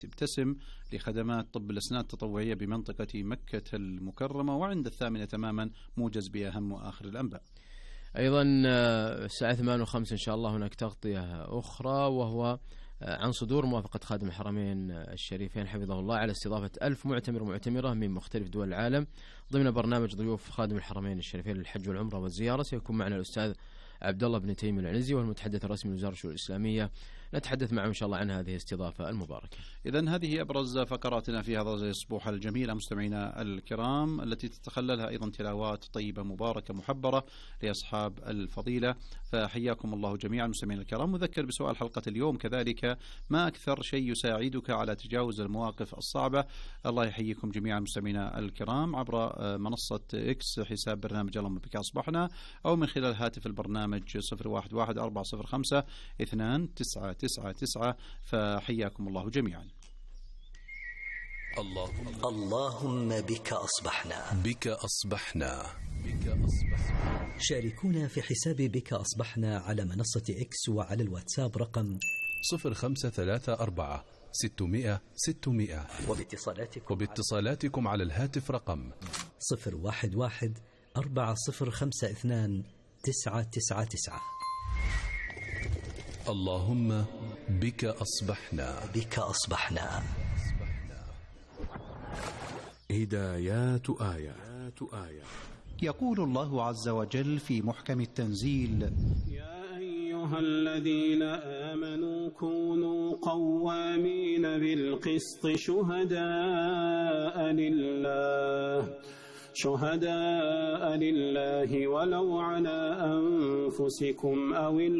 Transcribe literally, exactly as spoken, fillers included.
ابتسم لخدمات طب الأسنان التطوعية بمنطقة مكة المكرمة. وعند الثامنة تماما موجز بأهم وآخر الأنباء. أيضا الساعة ثمانية وخمس إن شاء الله هناك تغطية أخرى، وهو عن صدور موافقة خادم الحرمين الشريفين حفظه الله على استضافة ألف معتمر ومعتمرة من مختلف دول العالم ضمن برنامج ضيوف خادم الحرمين الشريفين للحج والعمرة والزيارة. سيكون معنا الأستاذ عبد الله بن تيمية العنزي والمتحدث الرسمي لوزارة الشؤون الإسلامية، نتحدث معه إن شاء الله عن هذه الاستضافة المباركة. إذن هذه أبرز فقراتنا في هذا الأسبوع الجميل مستمعينا الكرام، التي تتخللها أيضا تلاوات طيبة مباركة محبرة لأصحاب الفضيلة. فحياكم الله جميعا مستمعينا الكرام. مذكر بسؤال حلقة اليوم كذلك: ما أكثر شيء يساعدك على تجاوز المواقف الصعبة؟ الله يحييكم جميعا مستمعينا الكرام عبر منصة إكس حساب برنامج اللهم بك أصبحنا، أو من خلال هاتف البرنامج صفر واحد واحد أربعة صفر خمسة اثنان تسعة تسعة تسعة. فحياكم الله جميعا. اللهم اللهم بك أصبحنا بك أصبحنا بك أصبحنا. شاركونا في حساب بك أصبحنا على منصة إكس وعلى الواتساب رقم صفر خمسة ثلاثة أربعة ستمائة ستمائة، وباتصالاتكم, وباتصالاتكم على الهاتف رقم صفر واحد واحد أربعة صفر خمسة اثنان تسعة تسعة تسعة. اللهم بك أصبحنا بك أصبحنا. هدايات آيات آيات. يقول الله عز وجل في محكم التنزيل: يا أيها الذين آمنوا كونوا قوامين بالقسط شهداء لله شهداء لله ولو على أنفسكم أو